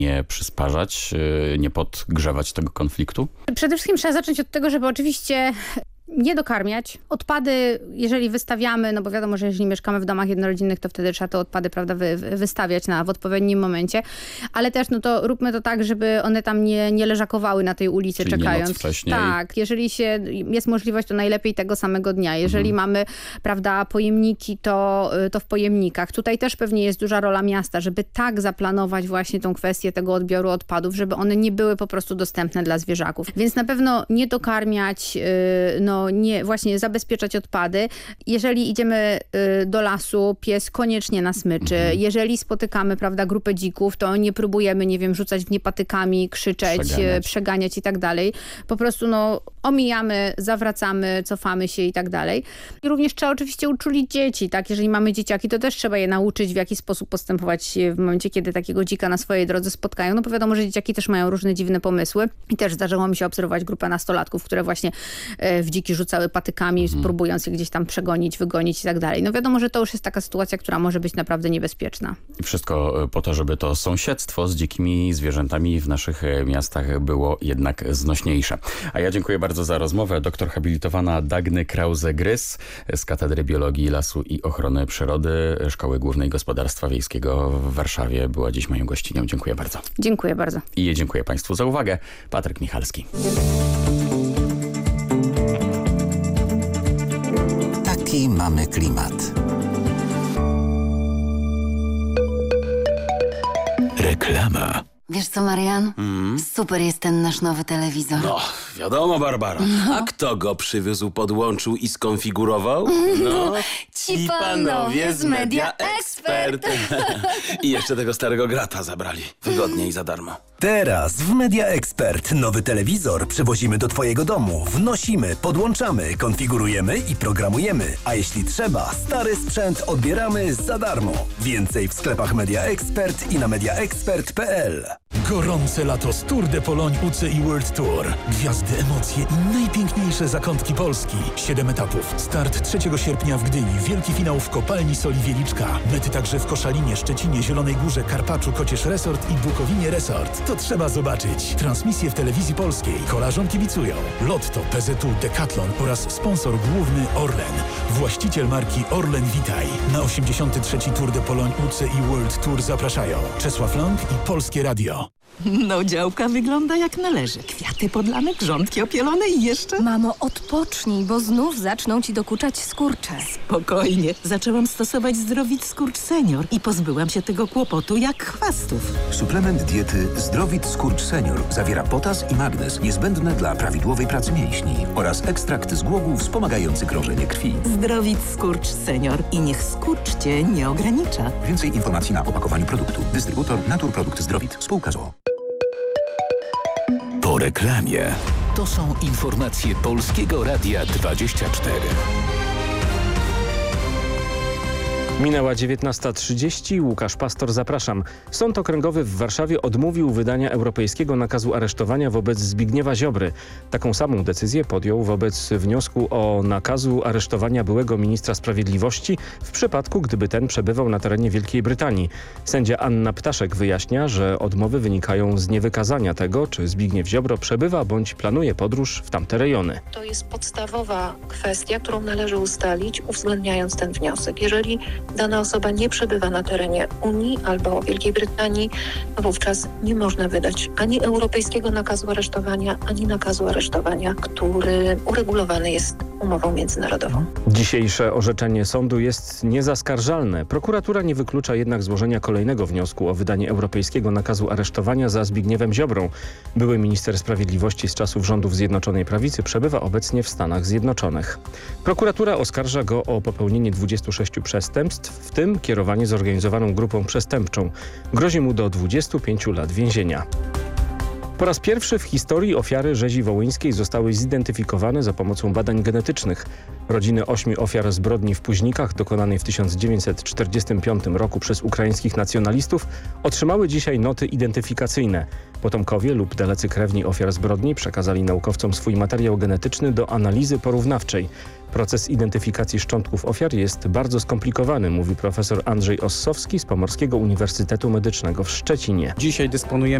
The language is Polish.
nie przysparzać, nie podgrzewać tego konfliktu? Przede wszystkim trzeba zacząć od tego, żeby oczywiście nie dokarmiać. Odpady, jeżeli wystawiamy, no bo wiadomo, że jeżeli mieszkamy w domach jednorodzinnych, to wtedy trzeba te odpady, prawda, wystawiać w odpowiednim momencie. Ale też, no to róbmy to tak, żeby one tam nie leżakowały na tej ulicy, czyli czekając. Nie noc wcześniej. Tak, jeżeli jest możliwość, to najlepiej tego samego dnia. Jeżeli mamy, prawda, pojemniki, to w pojemnikach. Tutaj też pewnie jest duża rola miasta, żeby tak zaplanować właśnie tą kwestię tego odbioru odpadów, żeby one nie były po prostu dostępne dla zwierzaków. Więc na pewno nie dokarmiać, nie właśnie zabezpieczać odpady. Jeżeli idziemy do lasu, pies koniecznie nas myczy. Jeżeli spotykamy, prawda, grupę dzików, to nie próbujemy, nie wiem, rzucać w nie patykami, krzyczeć, przeganiać i tak dalej. Po prostu omijamy, zawracamy, cofamy się i tak dalej. I również trzeba oczywiście uczulić dzieci, tak? Jeżeli mamy dzieciaki, to też trzeba je nauczyć, w jaki sposób postępować w momencie, kiedy takiego dzika na swojej drodze spotkają. No bo wiadomo, że dzieciaki też mają różne dziwne pomysły. I też zdarzyło mi się obserwować grupę nastolatków, które właśnie w dziki rzucały patykami, próbując je gdzieś tam przegonić, wygonić i tak dalej. No wiadomo, że to już jest taka sytuacja, która może być naprawdę niebezpieczna. I wszystko po to, żeby to sąsiedztwo z dzikimi zwierzętami w naszych miastach było jednak znośniejsze. A ja dziękuję bardzo za rozmowę. Doktor habilitowana Dagny Krause-Grys z Katedry Biologii Lasu i Ochrony Przyrody Szkoły Głównej Gospodarstwa Wiejskiego w Warszawie była dziś moją gościnią. Dziękuję bardzo. Dziękuję bardzo. I dziękuję Państwu za uwagę. Patryk Michalski. Taki mamy klimat. Reklama. Wiesz co, Marian? Super jest ten nasz nowy telewizor. No, wiadomo, Barbara. A kto go przywiózł, podłączył i skonfigurował? No, ci panowie z Media Expert. I jeszcze tego starego grata zabrali. Wygodnie i za darmo. Teraz w Media Expert nowy telewizor przywozimy do Twojego domu. Wnosimy, podłączamy, konfigurujemy i programujemy. A jeśli trzeba, stary sprzęt odbieramy za darmo. Więcej w sklepach Media Expert i na mediaexpert.pl. Gorące lato z Tour de Pologne UCI World Tour. Gwiazdy, emocje i najpiękniejsze zakątki Polski. 7 etapów. Start 3 sierpnia w Gdyni. Wielki finał w Kopalni Soli Wieliczka. Mety także w Koszalinie, Szczecinie, Zielonej Górze, Karpaczu, Kocież Resort i Bukowinie Resort. To trzeba zobaczyć. Transmisje w telewizji polskiej. Kolarzom kibicują Lotto, PZU, Decathlon oraz sponsor główny Orlen. Właściciel marki Orlen Witaj. Na 83. Tour de Pologne UCI World Tour zapraszają Czesław Lang i Polskie Radio. No, działka wygląda jak należy. Kwiaty podlane, grządki opielone i jeszcze... Mamo, odpocznij, bo znów zaczną ci dokuczać skurcze. Spokojnie. Zaczęłam stosować Zdrowit Skurcz Senior i pozbyłam się tego kłopotu jak chwastów. Suplement diety Zdrowit Skurcz Senior zawiera potas i magnez niezbędne dla prawidłowej pracy mięśni oraz ekstrakt z głogu wspomagający krążenie krwi. Zdrowit Skurcz Senior i niech skurcz cię nie ogranicza. Więcej informacji na opakowaniu produktu. Dystrybutor Naturprodukt Zdrowit. Spółka ZOO. Po reklamie. To są informacje Polskiego Radia 24. Minęła 19:30. Łukasz Pastor, zapraszam. Sąd Okręgowy w Warszawie odmówił wydania europejskiego nakazu aresztowania wobec Zbigniewa Ziobry. Taką samą decyzję podjął wobec wniosku o nakazu aresztowania byłego ministra sprawiedliwości w przypadku, gdyby ten przebywał na terenie Wielkiej Brytanii. Sędzia Anna Ptaszek wyjaśnia, że odmowy wynikają z niewykazania tego, czy Zbigniew Ziobro przebywa bądź planuje podróż w tamte rejony. To jest podstawowa kwestia, którą należy ustalić, uwzględniając ten wniosek. Jeżeli dana osoba nie przebywa na terenie Unii albo Wielkiej Brytanii, wówczas nie można wydać ani europejskiego nakazu aresztowania, ani nakazu aresztowania, który uregulowany jest umową międzynarodową. Dzisiejsze orzeczenie sądu jest niezaskarżalne. Prokuratura nie wyklucza jednak złożenia kolejnego wniosku o wydanie europejskiego nakazu aresztowania za Zbigniewem Ziobrą. Były minister sprawiedliwości z czasów rządów Zjednoczonej Prawicy przebywa obecnie w Stanach Zjednoczonych. Prokuratura oskarża go o popełnienie 26 przestępstw, w tym kierowanie zorganizowaną grupą przestępczą. Grozi mu do 25 lat więzienia. Po raz pierwszy w historii ofiary rzezi wołyńskiej zostały zidentyfikowane za pomocą badań genetycznych. Rodziny 8 ofiar zbrodni w Puźnikach dokonanej w 1945 roku przez ukraińskich nacjonalistów otrzymały dzisiaj noty identyfikacyjne. Potomkowie lub dalecy krewni ofiar zbrodni przekazali naukowcom swój materiał genetyczny do analizy porównawczej. Proces identyfikacji szczątków ofiar jest bardzo skomplikowany, mówi profesor Andrzej Ossowski z Pomorskiego Uniwersytetu Medycznego w Szczecinie. Dzisiaj dysponujemy